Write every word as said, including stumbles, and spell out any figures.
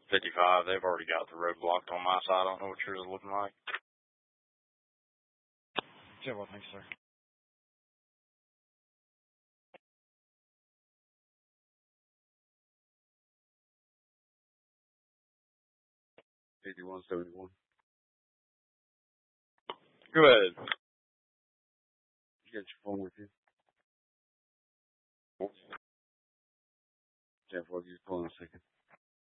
fifty-five, they've already got the road blocked on my side. I don't know what yours is looking like. Yeah, well, thanks, sir. fifty-one seventy-one. Go ahead. You got your phone with you? Yeah, well, just hold on a second.